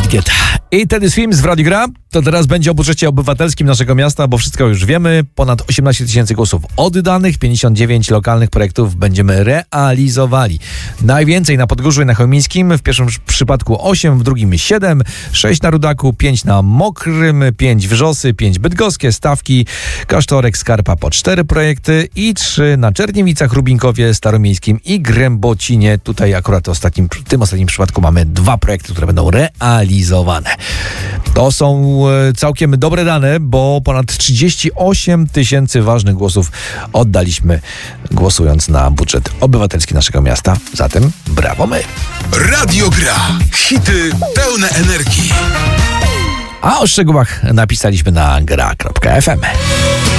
Gieta. I Teddy Swims w Radiu Gra. To teraz będzie o budżecie obywatelskim naszego miasta, bo wszystko już wiemy. Ponad 18 000 głosów oddanych, 59 lokalnych projektów będziemy realizowali. Najwięcej na Podgórzu i na Chełmińskim, w pierwszym przypadku 8, w drugim 7, 6 na Rudaku, 5 na Mokrym, 5 Wrzosy, 5 Bydgoskie, Stawki, Kasztorek, Skarpa po 4 projekty i 3 na Czerniewicach, Rubinkowie, Staromiejskim i Grębocinie. Tutaj akurat w tym ostatnim przypadku mamy 2 projekty, które będą realizowane. To są całkiem dobre dane, bo ponad 38 000 ważnych głosów oddaliśmy, głosując na budżet obywatelski naszego miasta. Zatem brawo my! Radio Gra. Hity pełne energii. A o szczegółach napisaliśmy na gra.fm.